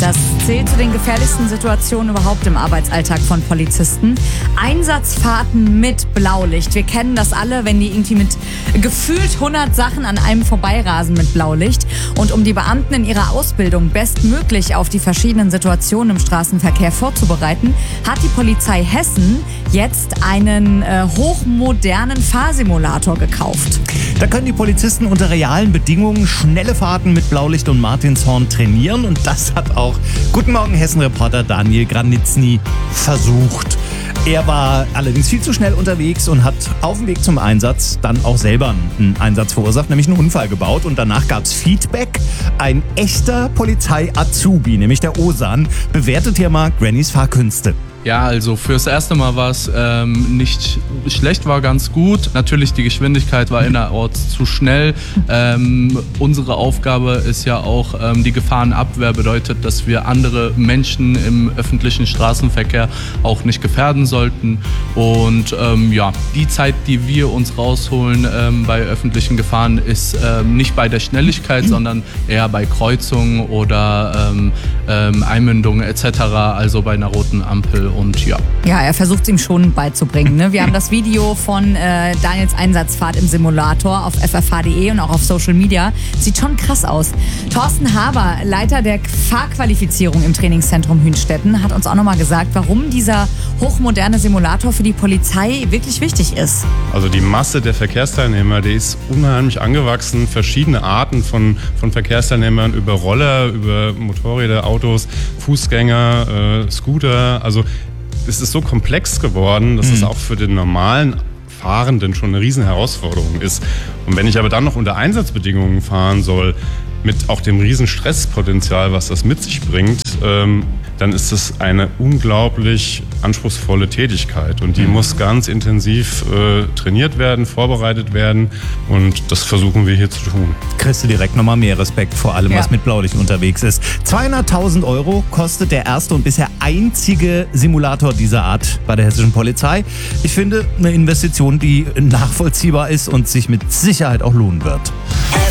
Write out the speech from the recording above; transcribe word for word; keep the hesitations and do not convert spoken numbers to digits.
Das zählt zu den gefährlichsten Situationen überhaupt im Arbeitsalltag von Polizisten. Einsatzfahrten mit Blaulicht. Wir kennen das alle, wenn die irgendwie mit gefühlt hundert Sachen an einem vorbeirasen mit Blaulicht. Und um die Beamten in ihrer Ausbildung bestmöglich auf die verschiedenen Situationen im Straßenverkehr vorzubereiten, hat die Polizei Hessen jetzt einen äh, hochmodernen Fahrsimulator gekauft. Da können die Polizisten unter realen Bedingungen schnelle Fahrten mit Blaulicht und Martinshorn trainieren. Und das hat auch Guten Morgen Hessen-Reporter Daniel Granitzny versucht. Er war allerdings viel zu schnell unterwegs und hat auf dem Weg zum Einsatz dann auch selber einen Einsatz verursacht, nämlich einen Unfall gebaut. Und danach gab es Feedback. Ein echter Polizei-Azubi, nämlich der Osan, bewertet hier mal Grannys Fahrkünste. Ja, also fürs erste Mal war es ähm, nicht schlecht, war ganz gut. Natürlich, die Geschwindigkeit war innerorts zu schnell. Ähm, unsere Aufgabe ist ja auch ähm, die Gefahrenabwehr, bedeutet, dass wir andere Menschen im öffentlichen Straßenverkehr auch nicht gefährden sollten. Und ähm, ja, die Zeit, die wir uns rausholen ähm, bei öffentlichen Gefahren, ist ähm, nicht bei der Schnelligkeit, sondern eher bei Kreuzungen oder ähm, ähm, Einmündungen et cetera, also bei einer roten Ampel. Und ja. Ja, er versucht es ihm schon beizubringen. Ne? Wir haben das Video von äh, Daniels Einsatzfahrt im Simulator auf f f h punkt d e und auch auf Social Media. Sieht schon krass aus. Thorsten Haber, Leiter der Fahrqualifizierung im Trainingszentrum Hünstetten, hat uns auch nochmal gesagt, warum dieser hochmoderne Simulator für die Polizei wirklich wichtig ist. Also die Masse der Verkehrsteilnehmer, die ist unheimlich angewachsen. Verschiedene Arten von, von Verkehrsteilnehmern über Roller, über Motorräder, Autos, Fußgänger, äh, Scooter. Also es ist so komplex geworden, dass mhm. es auch für den normalen Fahrenden schon eine riesen Herausforderung ist. Und wenn ich aber dann noch unter Einsatzbedingungen fahren soll, mit auch dem riesen Stresspotenzial, was das mit sich bringt, ähm, dann ist es eine unglaublich anspruchsvolle Tätigkeit. Und die mhm. muss ganz intensiv äh, trainiert werden, vorbereitet werden. Und das versuchen wir hier zu tun. Kriegst du direkt nochmal mehr Respekt vor allem, ja. was mit Blaulicht unterwegs ist. zweihunderttausend Euro kostet der erste und bisher einzige Simulator dieser Art bei der hessischen Polizei. Ich finde, eine Investition, die nachvollziehbar ist und sich mit Sicherheit auch lohnen wird.